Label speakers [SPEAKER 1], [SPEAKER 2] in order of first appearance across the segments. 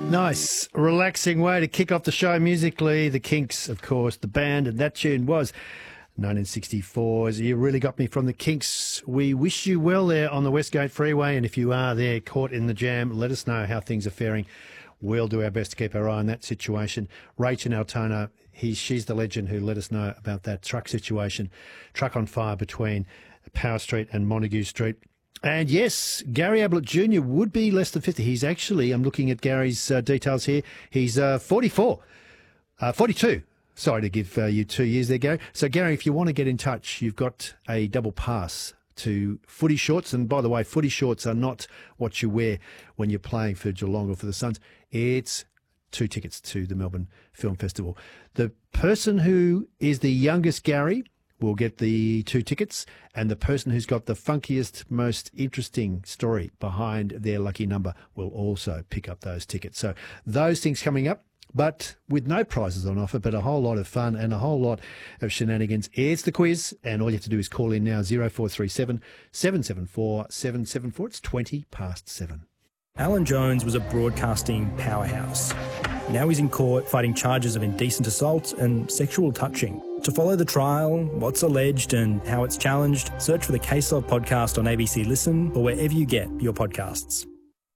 [SPEAKER 1] Nice, relaxing way to kick off the show musically. The Kinks, of course, the band, and that tune was 1964. You really got me from the Kinks. We wish you well there on the Westgate Freeway, and if you are there caught in the jam, let us know how things are faring. We'll do our best to keep our eye on that situation. Rach in Altona, she's the legend who let us know about that truck situation. Truck on fire between Power Street and Montague Street. And yes, Gary Ablett Jr. would be less than 50. He's actually, I'm looking at Gary's details here, he's 42. Sorry to give you 2 years there, Gary. So, Gary, if you want to get in touch, you've got a double pass to footy shorts. And by the way, footy shorts are not what you wear when you're playing for Geelong or for the Suns. It's 2 tickets to the Melbourne Film Festival. The person who is the youngest Gary will get the 2 tickets, and the person who's got the funkiest, most interesting story behind their lucky number will also pick up those tickets. So those things coming up, but with no prizes on offer, but a whole lot of fun and a whole lot of shenanigans. It's the quiz, and all you have to do is call in now, 0437 774 774. It's 7:20.
[SPEAKER 2] Alan Jones was a broadcasting powerhouse. Now he's in court fighting charges of indecent assault and sexual touching. To follow the trial, what's alleged and how it's challenged, search for the Case Log podcast on ABC Listen or wherever you get your podcasts.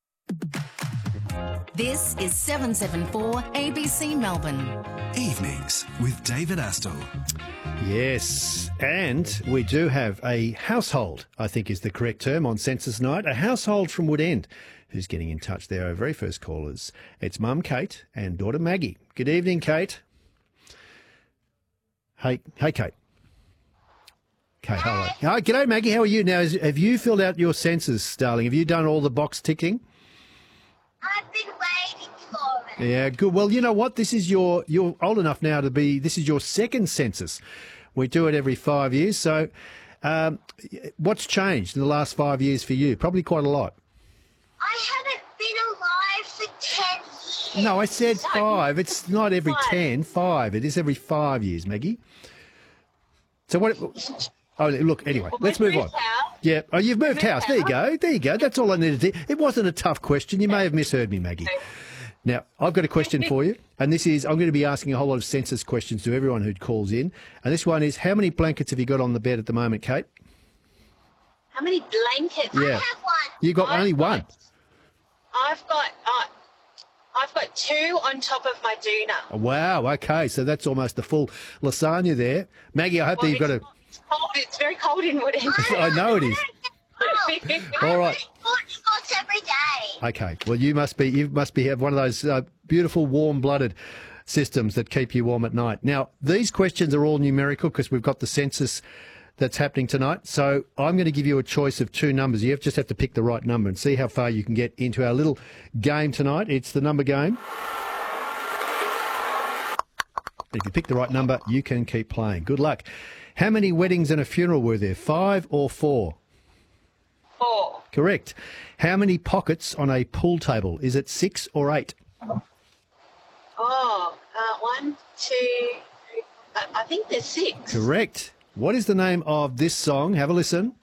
[SPEAKER 3] This is 774 ABC Melbourne.
[SPEAKER 4] Evenings with David Astle.
[SPEAKER 1] Yes, and we do have a household, I think is the correct term, on Census Night. A household from Woodend who's getting in touch there, our very first callers. It's Mum Kate and daughter Maggie. Good evening, Kate. Hey, Kate. Kate, hello. Oh, g'day, Maggie. How are you? Now, have you filled out your census, darling? Have you done all the box ticking?
[SPEAKER 5] I've been waiting for it.
[SPEAKER 1] Yeah, good. Well, you know what? You're old enough now this is your second census. We do it every 5 years. So what's changed in the last 5 years for you? Probably quite a lot.
[SPEAKER 5] I haven't been alive for 10 years.
[SPEAKER 1] No, I said 5. It's not every 10, 5. It is every 5 years, Maggie. So what... Oh, look, anyway, let's move on. Yeah. Oh, you've moved house. There you go. There you go. That's all I needed to do. It wasn't a tough question. You may have misheard me, Maggie. Now, I've got a question for you, and this is, I'm going to be asking a whole lot of census questions to everyone who calls in. And this one is, how many blankets have you got on the bed at the moment, Kate?
[SPEAKER 5] How many blankets?
[SPEAKER 1] Yeah.
[SPEAKER 5] I have one.
[SPEAKER 1] You got only one?
[SPEAKER 6] I've got 2 on top of my doona.
[SPEAKER 1] Wow, okay. So that's almost the full lasagna there. Maggie, I hope that you've got a...
[SPEAKER 6] It's very cold in Woodend.
[SPEAKER 1] I know it is. All right.
[SPEAKER 5] Spots every day.
[SPEAKER 1] Okay. Well, you must have one of those beautiful warm-blooded systems that keep you warm at night. Now, these questions are all numerical because we've got the census that's happening tonight. So I'm going to give you a choice of 2 numbers. You just have to pick the right number and see how far you can get into our little game tonight. It's the number game. If you pick the right number, you can keep playing. Good luck. How many weddings and a funeral were there? 5 or 4?
[SPEAKER 6] 4.
[SPEAKER 1] Correct. How many pockets on a pool table? Is it 6 or 8?
[SPEAKER 6] 1, 2, I think there's 6.
[SPEAKER 1] Correct. What is the name of this song? Have a listen.